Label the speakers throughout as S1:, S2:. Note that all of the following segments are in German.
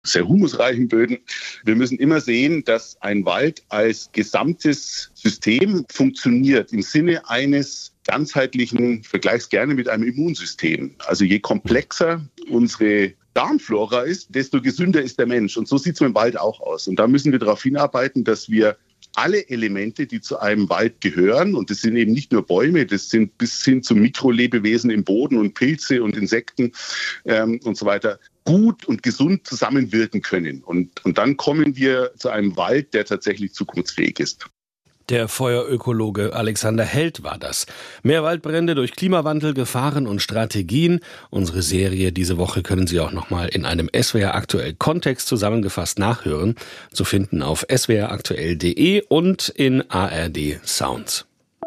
S1: sehr humusreichen Böden. Wir müssen immer sehen, dass ein Wald als gesamtes System funktioniert im Sinne eines ganzheitlichen, vergleichs gerne mit einem Immunsystem. Also je komplexer unsere Darmflora ist, desto gesünder ist der Mensch. Und so sieht es mit dem Wald auch aus. Und da müssen wir darauf hinarbeiten, dass wir alle Elemente, die zu einem Wald gehören, und das sind eben nicht nur Bäume, das sind bis hin zu Mikrolebewesen im Boden und Pilze und Insekten und so weiter, gut und gesund zusammenwirken können. Und dann kommen wir zu einem Wald, der tatsächlich zukunftsfähig ist.
S2: Der Feuerökologe Alexander Held war das. Mehr Waldbrände durch Klimawandel, Gefahren und Strategien. Unsere Serie diese Woche können Sie auch nochmal in einem SWR aktuell Kontext zusammengefasst nachhören. Zu finden auf swraktuell.de und in ARD Sounds.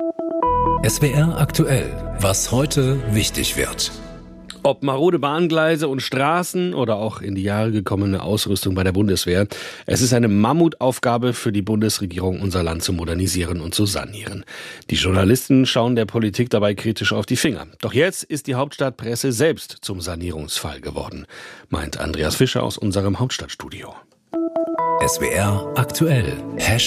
S3: SWR aktuell. Was heute wichtig wird.
S2: Ob marode Bahngleise und Straßen oder auch in die Jahre gekommene Ausrüstung bei der Bundeswehr. Es ist eine Mammutaufgabe für die Bundesregierung, unser Land zu modernisieren und zu sanieren. Die Journalisten schauen der Politik dabei kritisch auf die Finger. Doch jetzt ist die Hauptstadtpresse selbst zum Sanierungsfall geworden, meint Andreas Fischer aus unserem Hauptstadtstudio.
S3: SWR aktuell.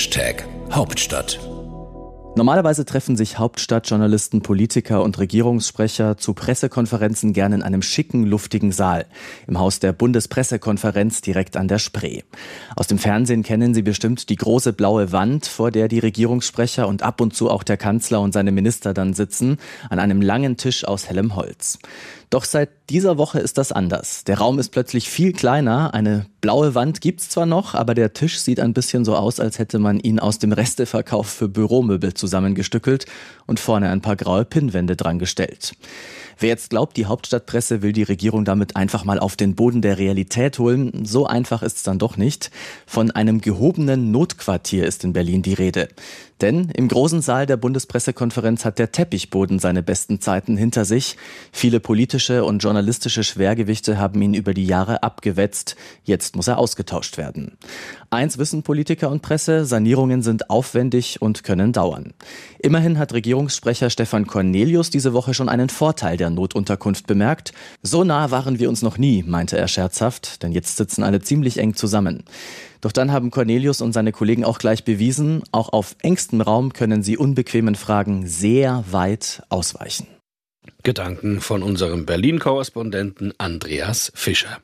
S3: #Hauptstadt.
S4: Normalerweise treffen sich Hauptstadtjournalisten, Politiker und Regierungssprecher zu Pressekonferenzen gern in einem schicken, luftigen Saal im Haus der Bundespressekonferenz direkt an der Spree. Aus dem Fernsehen kennen Sie bestimmt die große blaue Wand, vor der die Regierungssprecher und ab und zu auch der Kanzler und seine Minister dann sitzen, an einem langen Tisch aus hellem Holz. Doch seit dieser Woche ist das anders. Der Raum ist plötzlich viel kleiner. Eine blaue Wand gibt's zwar noch, aber der Tisch sieht ein bisschen so aus, als hätte man ihn aus dem Resteverkauf für Büromöbel zusammengestückelt und vorne ein paar graue Pinnwände dran gestellt. Wer jetzt glaubt, die Hauptstadtpresse will die Regierung damit einfach mal auf den Boden der Realität holen, so einfach ist es dann doch nicht. Von einem gehobenen Notquartier ist in Berlin die Rede. Denn im großen Saal der Bundespressekonferenz hat der Teppichboden seine besten Zeiten hinter sich. Viele politische und journalistische Schwergewichte haben ihn über die Jahre abgewetzt. Jetzt muss er ausgetauscht werden. Eins wissen Politiker und Presse: Sanierungen sind aufwendig und können dauern. Immerhin hat Regierungssprecher Stefan Cornelius diese Woche schon einen Vorteil der Notunterkunft bemerkt. So nah waren wir uns noch nie, meinte er scherzhaft, denn jetzt sitzen alle ziemlich eng zusammen. Doch dann haben Cornelius und seine Kollegen auch gleich bewiesen, auch auf engstem Raum können sie unbequemen Fragen sehr weit ausweichen.
S2: Gedanken von unserem Berlin-Korrespondenten Andreas Fischer.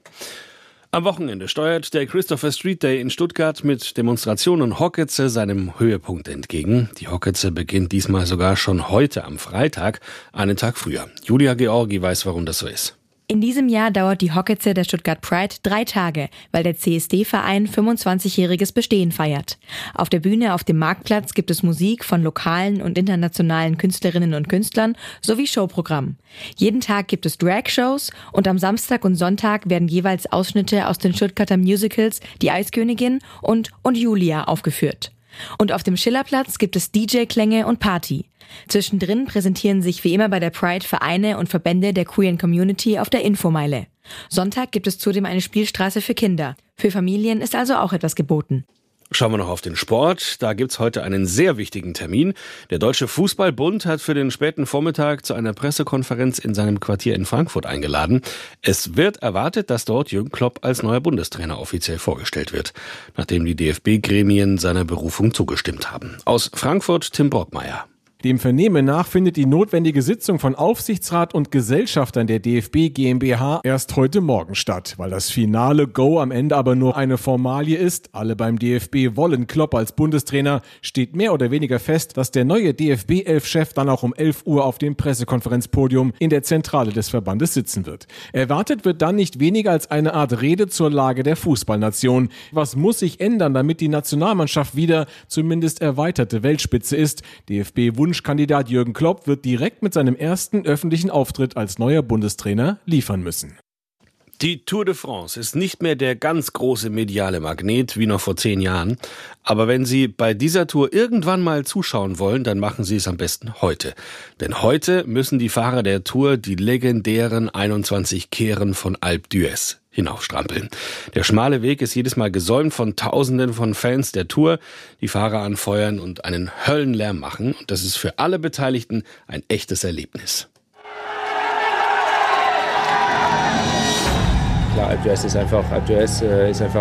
S2: Am Wochenende steuert der Christopher Street Day in Stuttgart mit Demonstrationen und Hocketze seinem Höhepunkt entgegen. Die Hocketze beginnt diesmal sogar schon heute am Freitag, einen Tag früher. Julia Georgi weiß, warum das so ist.
S5: In diesem Jahr dauert die Hocketze der Stuttgart Pride 3 Tage, weil der CSD-Verein 25-jähriges Bestehen feiert. Auf der Bühne auf dem Marktplatz gibt es Musik von lokalen und internationalen Künstlerinnen und Künstlern sowie Showprogramm. Jeden Tag gibt es Drag-Shows und am Samstag und Sonntag werden jeweils Ausschnitte aus den Stuttgarter Musicals Die Eiskönigin und Julia aufgeführt. Und auf dem Schillerplatz gibt es DJ-Klänge und Party. Zwischendrin präsentieren sich wie immer bei der Pride Vereine und Verbände der queeren Community auf der Infomeile. Sonntag gibt es zudem eine Spielstraße für Kinder. Für Familien ist also auch etwas geboten.
S2: Schauen wir noch auf den Sport. Da gibt's heute einen sehr wichtigen Termin. Der Deutsche Fußballbund hat für den späten Vormittag zu einer Pressekonferenz in seinem Quartier in Frankfurt eingeladen. Es wird erwartet, dass dort Jürgen Klopp als neuer Bundestrainer offiziell vorgestellt wird, nachdem die DFB-Gremien seiner Berufung zugestimmt haben. Aus Frankfurt Tim Brockmeier.
S6: Dem Vernehmen nach findet die notwendige Sitzung von Aufsichtsrat und Gesellschaftern der DFB GmbH erst heute Morgen statt. Weil das finale Go am Ende aber nur eine Formalie ist, alle beim DFB wollen Klopp als Bundestrainer, steht mehr oder weniger fest, dass der neue DFB-11-Chef dann auch um 11 Uhr auf dem Pressekonferenzpodium in der Zentrale des Verbandes sitzen wird. Erwartet wird dann nicht weniger als eine Art Rede zur Lage der Fußballnation. Was muss sich ändern, damit die Nationalmannschaft wieder zumindest erweiterte Weltspitze ist? DFB-Wunschkandidat Jürgen Klopp wird direkt mit seinem ersten öffentlichen Auftritt als neuer Bundestrainer liefern müssen.
S2: Die Tour de France ist nicht mehr der ganz große mediale Magnet wie noch vor 10 Jahren. Aber wenn Sie bei dieser Tour irgendwann mal zuschauen wollen, dann machen Sie es am besten heute. Denn heute müssen die Fahrer der Tour die legendären 21 Kehren von Alpe d'Huez hinaufstrampeln. Der schmale Weg ist jedes Mal gesäumt von Tausenden von Fans der Tour, die Fahrer anfeuern und einen Höllenlärm machen. Und das ist für alle Beteiligten ein echtes Erlebnis.
S7: Klar, Alpe d'Huez ist einfach